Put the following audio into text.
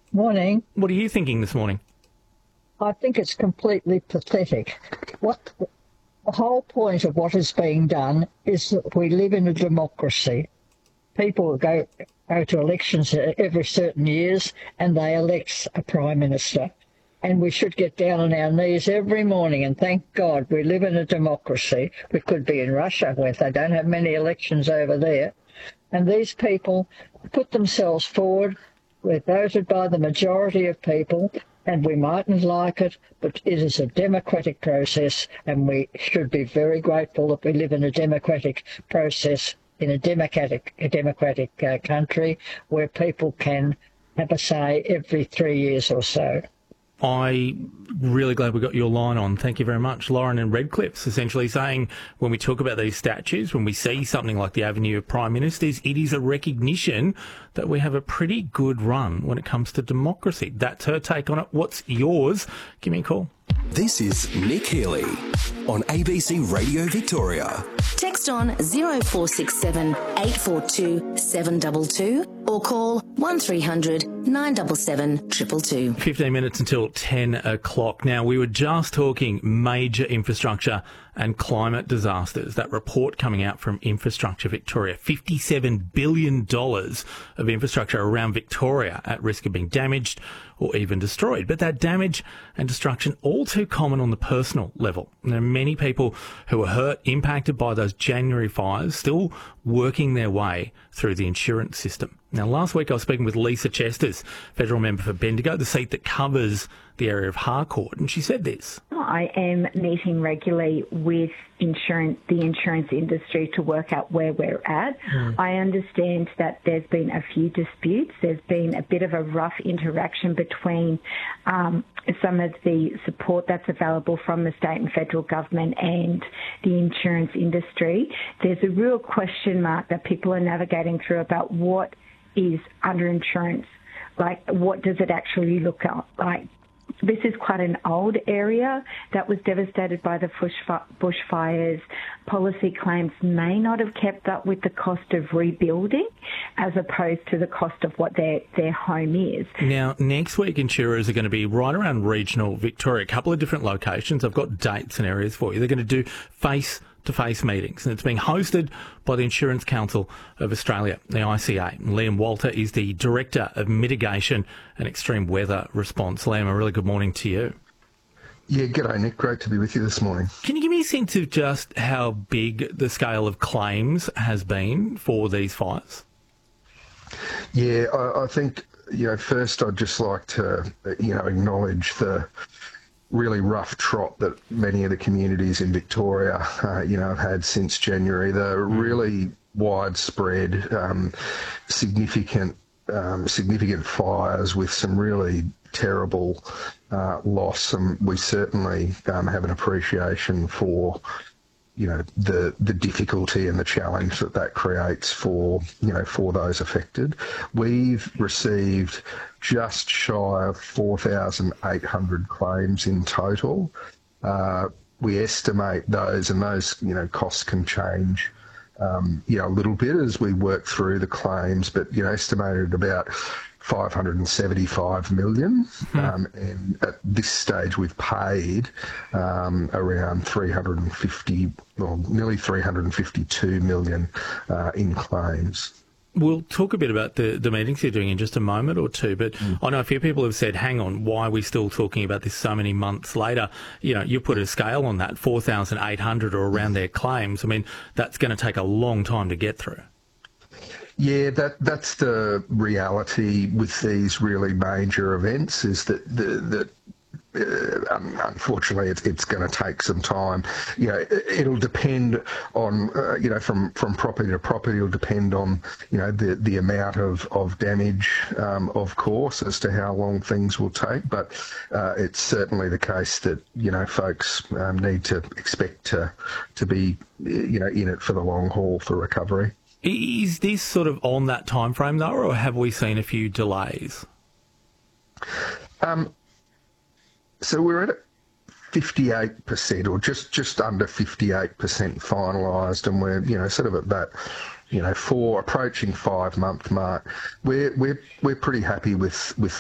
Morning. What are you thinking this morning? I think it's completely pathetic. The whole point of what is being done is that we live in a democracy. People go to elections every certain years and they elect a Prime Minister. And we should get down on our knees every morning and thank God we live in a democracy. We could be in Russia where they don't have many elections over there. And these people put themselves forward. We're voted by the majority of people, and we mightn't like it, but it is a democratic process, and we should be very grateful that we live in a democratic process, in a democratic country where people can have a say every 3 years or so. I'm really glad we got your line on. Thank you very much. Lauren in Redcliffe's essentially saying when we talk about these statues, when we see something like the Avenue of Prime Ministers, it is a recognition that we have a pretty good run when it comes to democracy. That's her take on it. What's yours? Give me a call. This is Nick Healy on ABC Radio Victoria. Text on 0467 842 722 or call 1300 977 222. 15 minutes until 10 o'clock. Now, we were just talking major infrastructure and climate disasters. That report coming out from Infrastructure Victoria, $57 billion of infrastructure around Victoria at risk of being damaged or even destroyed. But that damage and destruction all too common on the personal level. There are many people who are hurt, impacted by those January fires, still working their way through the insurance system. Now, last week I was speaking with Lisa Chesters, federal member for Bendigo, the seat that covers the area of Harcourt, and she said this. I am meeting regularly with the insurance industry to work out where we're at. I understand that there's been a few disputes. There's been a bit of a rough interaction between some of the support that's available from the state and federal government and the insurance industry. There's a real question mark that people are navigating through about what is underinsurance, like what does it actually look like. This is quite an old area that was devastated by the bushfires. Policy claims may not have kept up with the cost of rebuilding as opposed to the cost of what their home is. Now, next week, insurers are going to be right around regional Victoria, a couple of different locations. I've got dates and areas for you. They're going to do face-to-face meetings, and it's being hosted by the Insurance Council of Australia, the ICA. And Liam Walter is the Director of Mitigation and Extreme Weather Response. Liam, a really good morning to you. Yeah, g'day, Nick. Great to be with you this morning. Can you give me a sense of just how big the scale of claims has been for these fires? Yeah, I think, first I'd just like to, acknowledge the really rough trot that many of the communities in Victoria, have had since January. The really widespread, significant fires with some really terrible loss, and we certainly have an appreciation for the difficulty and the challenge that creates for those affected. We've received just shy of 4,800 claims in total. We estimate those, and those costs can change a little bit as we work through the claims, but estimated about 575 million, and at this stage we've paid around 350, well, nearly 352 million in claims. We'll talk a bit about the meetings you're doing in just a moment or two, but I know a few people have said, hang on, why are we still talking about this so many months later? You put a scale on that, 4,800 or around their claims. I mean, that's going to take a long time to get through. Yeah, that's the reality with these really major events, is that unfortunately it's going to take some time. It'll depend on from property to property. It'll depend on the amount of damage, of course, as to how long things will take. But it's certainly the case that folks need to expect to be in it for the long haul for recovery. Is this sort of on that time frame though, or have we seen a few delays? So we're at 58% or just under 58% finalised, and we're sort of at that approaching 5 month mark. We're pretty happy with